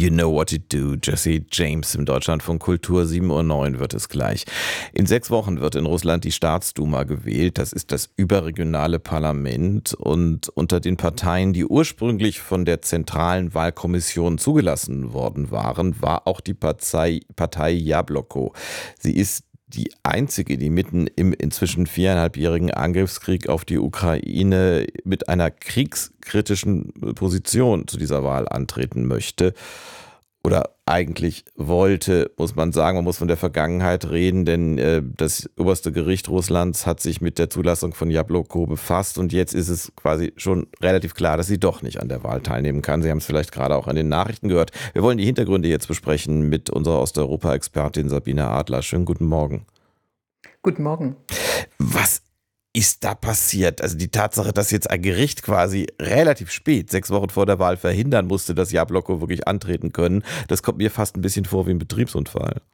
You know what to do. Jesse James im Deutschlandfunk Kultur, 7:09 Uhr wird es gleich. In 6 Wochen wird in Russland die Staatsduma gewählt. Das ist das überregionale Parlament. Und unter den Parteien, die ursprünglich von der Zentralen Wahlkommission zugelassen worden waren, war auch die Partei Jabloko. Sie ist die einzige, die mitten im inzwischen 4,5-jährigen Angriffskrieg auf die Ukraine mit einer kriegskritischen Position zu dieser Wahl antreten möchte. Oder eigentlich wollte, muss man sagen, man muss von der Vergangenheit reden, denn das oberste Gericht Russlands hat sich mit der Zulassung von Jabloko befasst und jetzt ist es quasi schon relativ klar, dass sie doch nicht an der Wahl teilnehmen kann. Sie haben es vielleicht gerade auch an den Nachrichten gehört. Wir wollen die Hintergründe jetzt besprechen mit unserer Osteuropa-Expertin Sabine Adler. Schönen guten Morgen. Guten Morgen. Was ist da passiert? Also die Tatsache, dass jetzt ein Gericht quasi relativ spät, 6 Wochen vor der Wahl, verhindern musste, dass Jabloko wirklich antreten können, das kommt mir fast ein bisschen vor wie ein Betriebsunfall.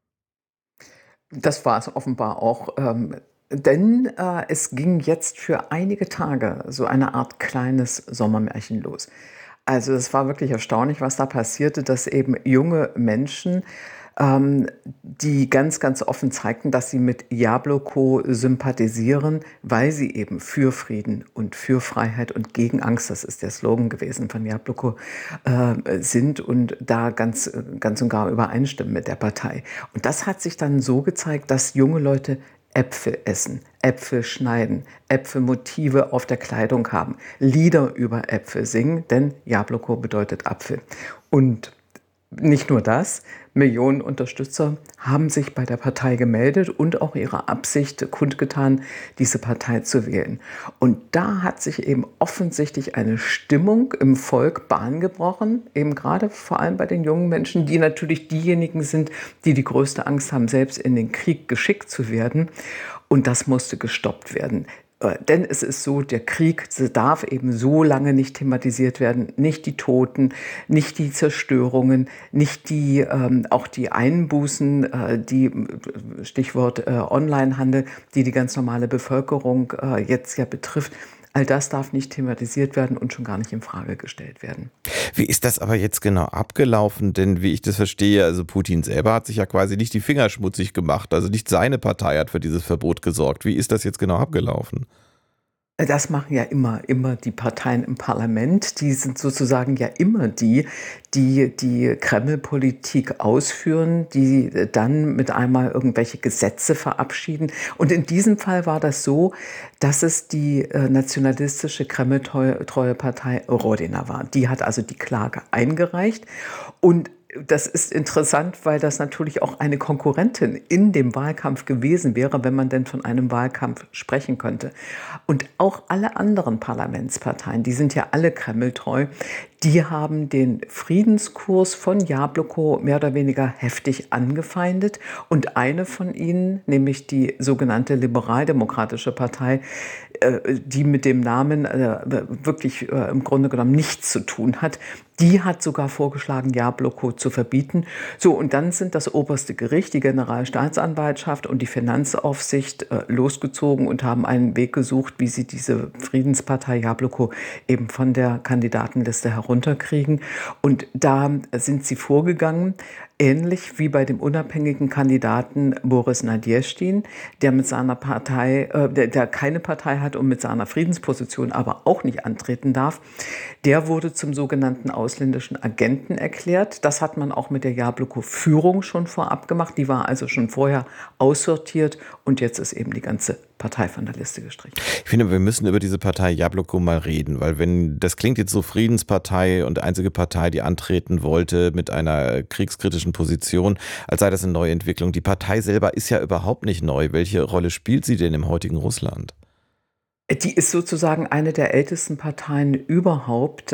Das war es offenbar auch, denn es ging jetzt für einige Tage so eine Art kleines Sommermärchen los. Also es war wirklich erstaunlich, was da passierte, dass eben junge Menschen, die ganz, ganz offen zeigten, dass sie mit Jabloko sympathisieren, weil sie eben für Frieden und für Freiheit und gegen Angst, das ist der Slogan gewesen von Jabloko, sind und da ganz und gar übereinstimmen mit der Partei. Und das hat sich dann so gezeigt, dass junge Leute Äpfel essen, Äpfel schneiden, Äpfelmotive auf der Kleidung haben, Lieder über Äpfel singen, denn Jabloko bedeutet Apfel. Und nicht nur das, Millionen Unterstützer haben sich bei der Partei gemeldet und auch ihre Absicht kundgetan, diese Partei zu wählen. Und da hat sich eben offensichtlich eine Stimmung im Volk Bahn gebrochen, eben gerade vor allem bei den jungen Menschen, die natürlich diejenigen sind, die die größte Angst haben, selbst in den Krieg geschickt zu werden. Und das musste gestoppt werden. Denn es ist so, der Krieg darf eben so lange nicht thematisiert werden, nicht die Toten, nicht die Zerstörungen, nicht auch die Einbußen, Stichwort Onlinehandel, die ganz normale Bevölkerung jetzt ja betrifft. All das darf nicht thematisiert werden und schon gar nicht in Frage gestellt werden. Wie ist das aber jetzt genau abgelaufen? Denn wie ich das verstehe, also Putin selber hat sich ja quasi nicht die Finger schmutzig gemacht. Also nicht seine Partei hat für dieses Verbot gesorgt. Wie ist das jetzt genau abgelaufen? Das machen ja immer die Parteien im Parlament. Die sind sozusagen ja immer die Kreml-Politik ausführen, die dann mit einmal irgendwelche Gesetze verabschieden. Und in diesem Fall war das so, dass es die nationalistische Kreml-treue Partei Rodina war. Die hat also die Klage eingereicht und das ist interessant, weil das natürlich auch eine Konkurrentin in dem Wahlkampf gewesen wäre, wenn man denn von einem Wahlkampf sprechen könnte. Und auch alle anderen Parlamentsparteien, die sind ja alle kremltreu, die haben den Friedenskurs von Jabloko mehr oder weniger heftig angefeindet. Und eine von ihnen, nämlich die sogenannte Liberaldemokratische Partei, die mit dem Namen wirklich im Grunde genommen nichts zu tun hat, die hat sogar vorgeschlagen, Jabloko zu verbieten. So, und dann sind das oberste Gericht, die Generalstaatsanwaltschaft und die Finanzaufsicht losgezogen und haben einen Weg gesucht, wie sie diese Friedenspartei Jabloko eben von der Kandidatenliste herunterkriegen. Und da sind sie vorgegangen, ähnlich wie bei dem unabhängigen Kandidaten Boris Nadjestin, der mit seiner Partei, der keine Partei hat und mit seiner Friedensposition aber auch nicht antreten darf. Der wurde zum sogenannten ausländischen Agenten erklärt. Das hat man auch mit der Jabloko-Führung schon vorab gemacht. Die war also schon vorher aussortiert und jetzt ist eben die ganze Partei von der Liste gestrichen. Ich finde, wir müssen über diese Partei Jabloko mal reden, weil wenn das klingt jetzt so Friedenspartei und einzige Partei, die antreten wollte mit einer kriegskritischen Position, als sei das eine Neuentwicklung. Die Partei selber ist ja überhaupt nicht neu. Welche Rolle spielt sie denn im heutigen Russland? Die ist sozusagen eine der ältesten Parteien überhaupt.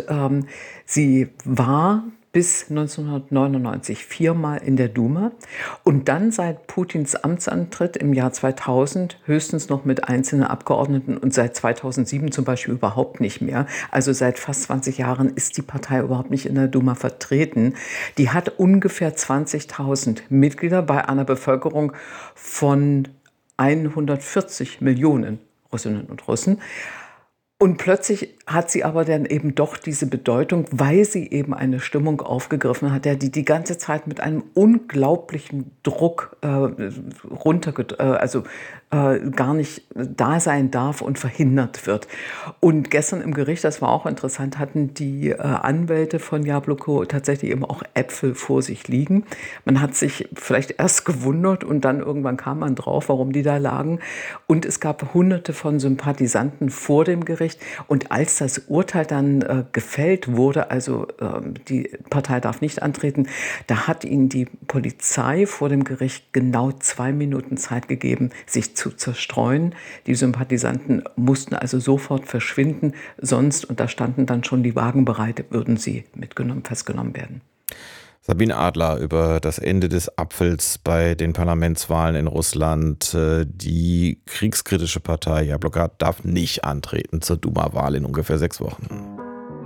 Sie war bis 1999 viermal in der Duma und dann seit Putins Amtsantritt im Jahr 2000 höchstens noch mit einzelnen Abgeordneten und seit 2007 zum Beispiel überhaupt nicht mehr. Also seit fast 20 Jahren ist die Partei überhaupt nicht in der Duma vertreten. Die hat ungefähr 20.000 Mitglieder bei einer Bevölkerung von 140 Millionen Russinnen und Russen. Und plötzlich hat sie aber dann eben doch diese Bedeutung, weil sie eben eine Stimmung aufgegriffen hat, die ganze Zeit mit einem unglaublichen Druck gar nicht da sein darf und verhindert wird. Und gestern im Gericht, das war auch interessant, hatten die Anwälte von Jabloko tatsächlich eben auch Äpfel vor sich liegen. Man hat sich vielleicht erst gewundert und dann irgendwann kam man drauf, warum die da lagen. Und es gab Hunderte von Sympathisanten vor dem Gericht. Und als das Urteil dann gefällt wurde, also die Partei darf nicht antreten, da hat ihnen die Polizei vor dem Gericht genau 2 Minuten Zeit gegeben, sich zu zerstreuen. Die Sympathisanten mussten also sofort verschwinden, sonst, und da standen dann schon die Wagen bereit, würden sie festgenommen werden. Sabine Adler über das Ende des Apfels bei den Parlamentswahlen in Russland. Die kriegskritische Partei Jabloko darf nicht antreten zur Duma-Wahl in ungefähr 6 Wochen.